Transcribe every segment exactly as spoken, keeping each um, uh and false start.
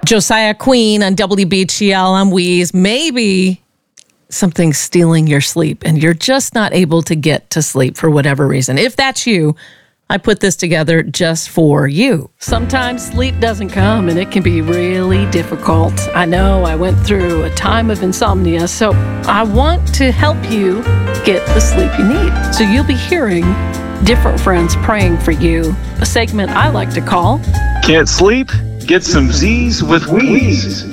Josiah Queen on W B G L. I'm Wheeze. Maybe something's stealing your sleep and you're just not able to get to sleep for whatever reason. If that's you, I put this together just for you. Sometimes sleep doesn't come and it can be really difficult. I know I went through a time of insomnia, so I want to help you get the sleep you need. So you'll be hearing different friends praying for you, a segment I like to call Can't Sleep? Get some Z's with Wheeze.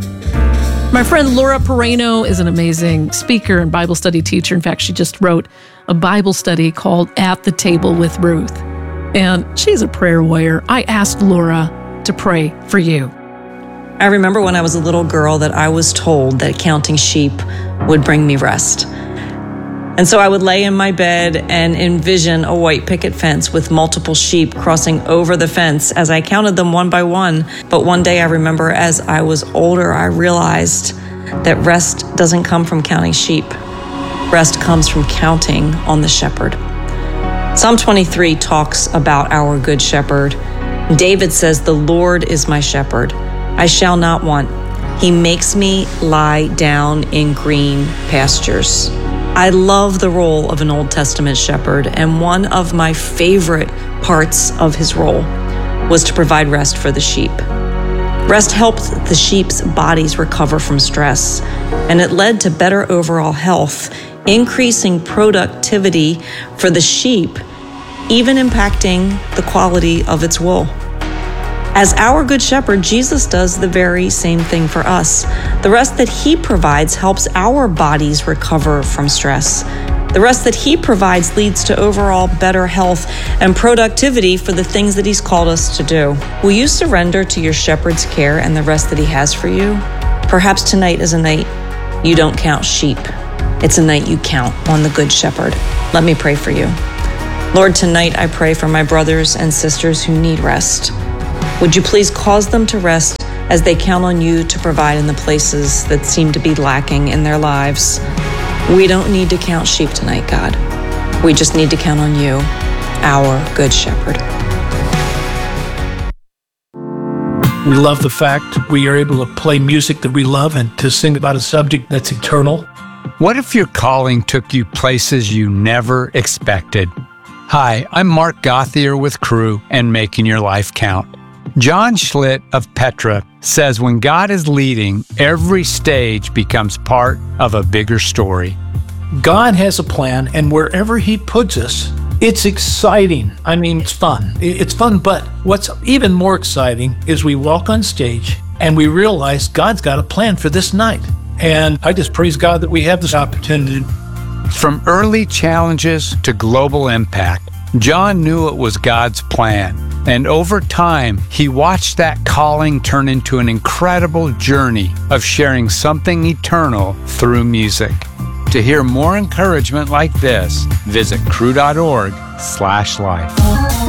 My friend Laura Pereno is an amazing speaker and Bible study teacher. In fact, she just wrote a Bible study called At the Table with Ruth. And she's a prayer warrior. I asked Laura to pray for you. I remember when I was a little girl that I was told that counting sheep would bring me rest. And so I would lay in my bed and envision a white picket fence with multiple sheep crossing over the fence as I counted them one by one. But one day I remember as I was older, I realized that rest doesn't come from counting sheep. Rest comes from counting on the shepherd. Psalm twenty-three talks about our good shepherd. David says, "The Lord is my shepherd. I shall not want. He makes me lie down in green pastures." I love the role of an Old Testament shepherd, and one of my favorite parts of his role was to provide rest for the sheep. Rest helped the sheep's bodies recover from stress, and it led to better overall health, increasing productivity for the sheep, even impacting the quality of its wool. As our good shepherd, Jesus does the very same thing for us. The rest that he provides helps our bodies recover from stress. The rest that he provides leads to overall better health and productivity for the things that he's called us to do. Will you surrender to your shepherd's care and the rest that he has for you? Perhaps tonight is a night you don't count sheep. It's a night you count on the good shepherd. Let me pray for you. Lord, tonight I pray for my brothers and sisters who need rest. Would you please cause them to rest as they count on you to provide in the places that seem to be lacking in their lives? We don't need to count sheep tonight, God. We just need to count on you, our good shepherd. We love the fact we are able to play music that we love and to sing about a subject that's eternal. What if your calling took you places you never expected? Hi, I'm Mark Gauthier with Crew and Making Your Life Count. John Schlitt of Petra says when God is leading, every stage becomes part of a bigger story. God has a plan, and wherever he puts us, it's exciting. I mean, it's fun. It's fun, but what's even more exciting is we walk on stage and we realize God's got a plan for this night. And I just praise God that we have this opportunity. From early challenges to global impact, John knew it was God's plan. And over time, he watched that calling turn into an incredible journey of sharing something eternal through music. To hear more encouragement like this, visit crew dot org slash life.